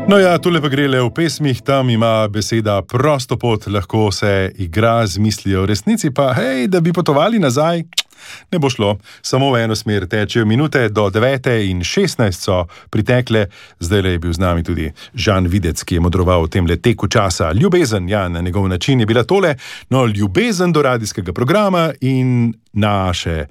No ja, tole pa gre le v pesmih, tam ima beseda prosto pot, lahko se igra z mislijo, v resnici pa, hej, da bi potovali nazaj, ne bo šlo. Samo v eno smer tečejo minute, do 9:16 so pritekle, zdajle je bil z nami tudi Žan Videc, ki je modroval v temle teku časa. Ljubezen, ja, na njegov način je bila tole, no, ljubezen do radijskega programa in naše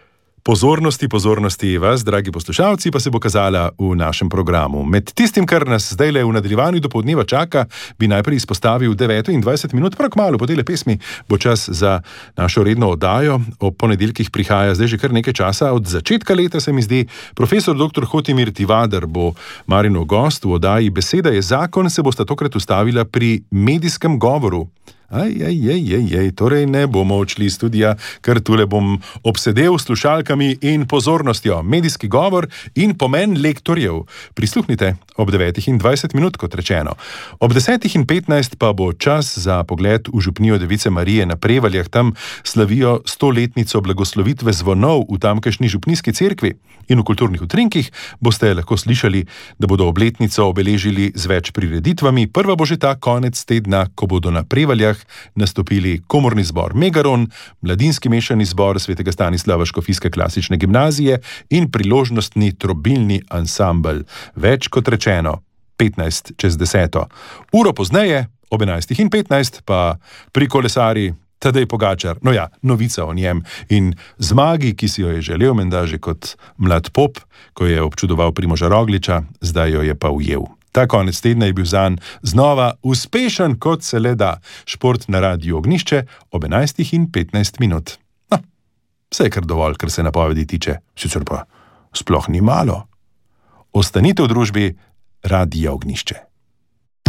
pozornosti vas, dragi poslušalci, pa se bo kazala v našem programu. Med tistim, kar nas zdajle v nadaljevanju dopoldneva čaka, bi najprej izpostavil 29 minut, prav kmalu po tele pesmi bo čas za našo redno oddajo. Ob ponedeljkih prihaja zdaj že kar nekaj časa, od začetka leta se mi zdi, profesor dr. Hotimir Tivadar bo Marinov gost v oddaji Beseda je zakon, se bosta tokrat ustavila pri medijskem govoru. Torej ne bomo odšli iz studija, ker tule bom obsedel s slušalkami in pozornostjo. Medijski govor in pomen lektorjev. Prisluhnite ob 9:20 minut, kot rečeno. Ob 10:15 pa bo čas za pogled v župnijo Device Marije na Prevaljah. Tam slavijo 100-letnico blagoslovitve zvonov v tamkajšnji župnijski cerkvi. In v kulturnih utrinkih boste lahko slišali, da bodo obletnico obeležili z več prireditvami. Prva bo že ta konec tedna, ko bodo na Prevaljah nastopili komorni zbor Megaron, mladinski mešani zbor Svetega Stanislava Škofijske klasične gimnazije in priložnostni trobilni ansambel. Več kot rečeno, 15:10. Uro pozneje, ob 11:15, pa pri kolesari Tadej Pogačar. No ja, novica o njem in zmagi, ki si jo je želel menda že kot mlad pop, ko je občudoval Primoža Rogliča, zdaj jo je pa ujel. Ta konec tedna je bil zanj znova uspešen, kot se le da. Šport na Radiu Ognjišče ob 11:15 minut. No, vse je kar dovolj, kar se napovedi tiče, sicer pa sploh ni malo. Ostanite v družbi Radia Ognjišče.